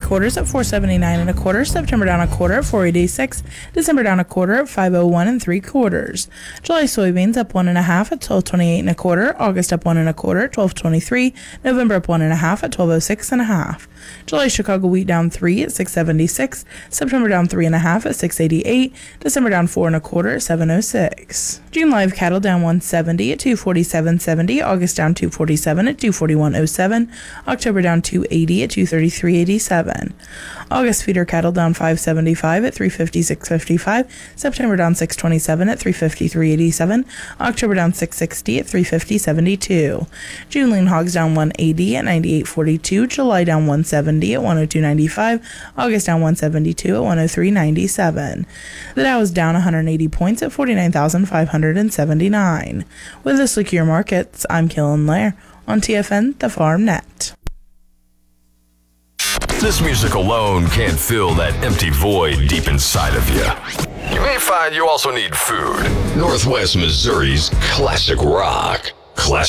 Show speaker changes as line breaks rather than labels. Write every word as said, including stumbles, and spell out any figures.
quarters at four seventy-nine and a quarter. September down a quarter at four eighty-six. December down a quarter at five oh one and three quarters. July soybeans up one and a half at twelve twenty-eight and a quarter. August up one and a quarter at twelve twenty-three. November up one and a half at twelve oh six and a half. July Chicago wheat down three at six seventy-six. September down three and a half at six eighty-eight. December down four and a quarter at seven oh six. June live cattle down one seventy at two forty-seven seventy. August down two forty-seven at two forty-one oh seven. October down two eighty at two thirty-three eighty-seven. August feeder cattle down five seventy-five at three fifty-six fifty-five. September down six twenty-seven at three fifty-three eighty-seven. October down six sixty at three fifty seventy-two. June lean hogs down one eighty at ninety-eight forty-two. July down one seventy at one oh two ninety-five. August down one seventy-two at one oh three ninety-seven. The Dow is down one hundred eighty points at forty-nine thousand five hundred seventy-nine. With this look at your markets, I'm Killen Lair on T F N, the Farm Net.
This music alone can't fill that empty void deep inside of you. You may find you also need food. Northwest Missouri's classic rock. Classic